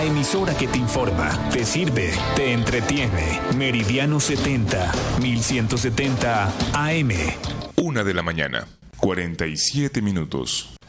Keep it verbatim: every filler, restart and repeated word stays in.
Emisora que te informa, te sirve, te entretiene. Meridiano setenta, mil ciento setenta A M. Una de la mañana, cuarenta y siete minutos.